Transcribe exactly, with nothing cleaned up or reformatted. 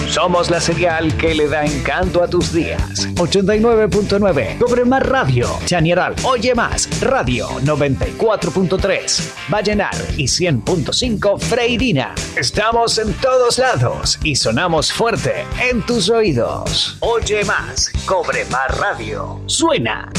Somos la señal que le da encanto a tus días. ochenta y nueve punto nueve Cobre Más Radio. Chañaral Oye Más Radio noventa y cuatro punto tres Vallenar y cien punto cinco Freirina. Estamos en todos lados y sonamos fuerte en tus oídos. Oye Más, Cobre Más Radio. Suena